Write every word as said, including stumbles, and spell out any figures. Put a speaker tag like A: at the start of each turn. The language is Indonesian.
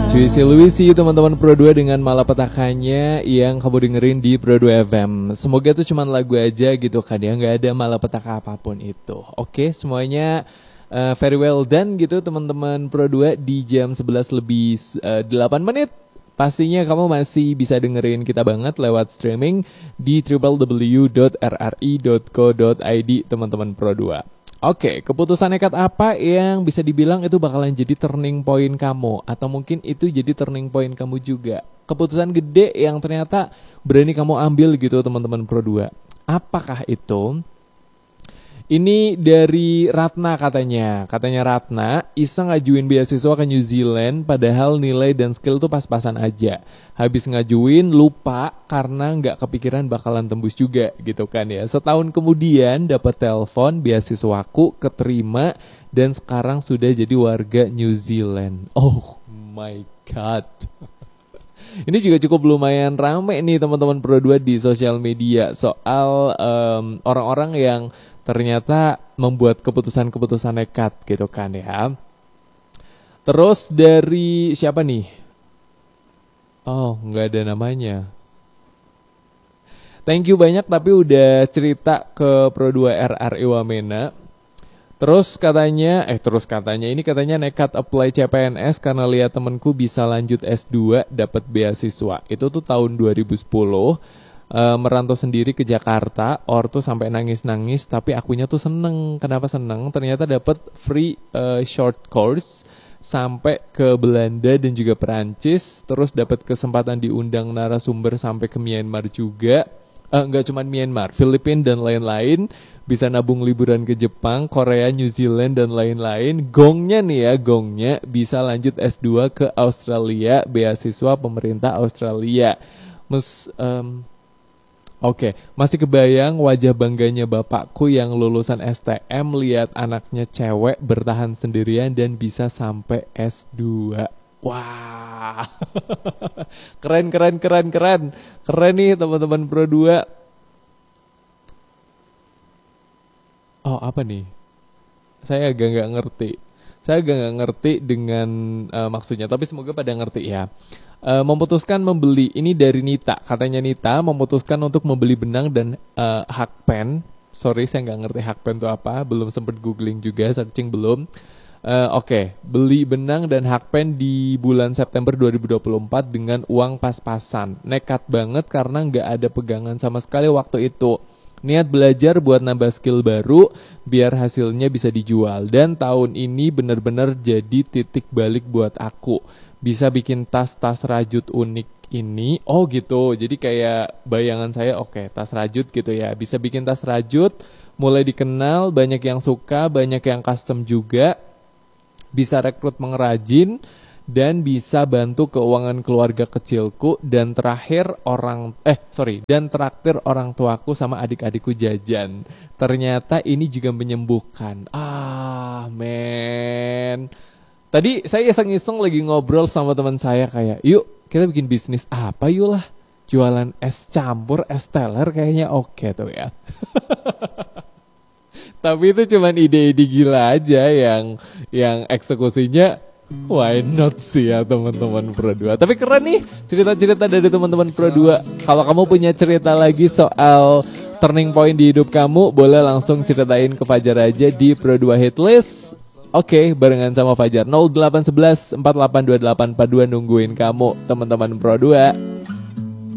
A: Juicy Luisi teman-teman Pro dua dengan malapetakannya yang kamu dengerin di Pro dua F M. Semoga itu cuma lagu aja gitu kan ya, nggak ada malapetaka apapun itu. Oke, semuanya uh, very well done gitu teman-teman Pro dua di jam sebelas lebih uh, delapan menit. Pastinya kamu masih bisa dengerin kita banget lewat streaming di w w w dot r r i dot co dot i d teman-teman Pro dua. Oke, keputusan nekat apa yang bisa dibilang itu bakalan jadi turning point kamu? Atau mungkin itu jadi turning point kamu juga? Keputusan gede yang ternyata berani kamu ambil gitu teman-teman Pro dua. Apakah itu? Ini dari Ratna katanya. Katanya Ratna, iseng ngajuin beasiswa ke New Zealand padahal nilai dan skill tuh pas-pasan aja. Habis ngajuin lupa karena nggak kepikiran bakalan tembus juga gitu kan ya. Setahun kemudian dapat telepon beasiswaku keterima dan sekarang sudah jadi warga New Zealand. Oh my god. Ini juga cukup lumayan rame nih teman-teman Pro dua di sosial media soal um, orang-orang yang ternyata membuat keputusan-keputusan nekat gitu kan ya. Terus dari siapa nih? Oh, nggak ada namanya. Thank you banyak tapi udah cerita ke Pro dua R R I Wamena. Terus katanya, eh terus katanya ini katanya nekat apply C P N S karena lihat temenku bisa lanjut S dua dapat beasiswa. Itu tuh tahun dua ribu sepuluh. Uh, merantau sendiri ke Jakarta, ortu sampai nangis-nangis, tapi akunya tuh seneng. Kenapa seneng? Ternyata dapat free uh, short course sampai ke Belanda dan juga Perancis, terus dapat kesempatan diundang narasumber sampai ke Myanmar juga. Uh, nggak cuma Myanmar, Filipina dan lain-lain. Bisa nabung liburan ke Jepang, Korea, New Zealand dan lain-lain. Gongnya nih ya, gongnya bisa lanjut S dua ke Australia, beasiswa pemerintah Australia. Mus um, Oke, masih kebayang wajah bangganya bapakku yang lulusan S T M lihat anaknya cewek bertahan sendirian dan bisa sampai S dua. Wah, keren, keren, keren, keren. Keren nih teman-teman Pro dua. Oh, apa nih? Saya agak nggak ngerti. Saya agak nggak ngerti dengan uh, maksudnya, tapi semoga pada ngerti ya. Uh, memutuskan membeli, ini dari Nita, katanya Nita memutuskan untuk membeli benang dan uh, hakpen. Sorry saya nggak ngerti hakpen itu apa, belum sempat googling juga, searching belum. uh, Oke, okay. Beli benang dan hakpen di bulan September dua ribu dua puluh empat dengan uang pas-pasan. Nekat banget karena nggak ada pegangan sama sekali waktu itu. Niat belajar buat nambah skill baru biar hasilnya bisa dijual. Dan tahun ini benar-benar jadi titik balik buat aku. Bisa bikin tas-tas rajut unik ini. Oh gitu, jadi kayak bayangan saya oke, okay, tas rajut gitu ya. Bisa bikin tas rajut, mulai dikenal, banyak yang suka, banyak yang custom juga. Bisa rekrut pengrajin dan bisa bantu keuangan keluarga kecilku. Dan terakhir orang, eh sorry, dan traktir orang tuaku sama adik-adikku jajan. Ternyata ini juga menyembuhkan. Ah men. Tadi saya iseng-iseng lagi ngobrol sama teman saya kayak, yuk kita bikin bisnis apa yuk lah. Jualan es campur, es teler kayaknya oke tuh ya. Tapi itu cuman ide-ide gila aja yang yang eksekusinya why not sih ya teman-teman Pro dua. Tapi keren nih cerita-cerita dari teman-teman Pro dua. Kalau kamu punya cerita lagi soal turning point di hidup kamu, boleh langsung ceritain ke Fajar aja di Pro dua Hitlist. Oke, okay, barengan sama Fajar nol delapan satu satu empat delapan dua delapan empat dua nungguin kamu teman-teman Pro dua.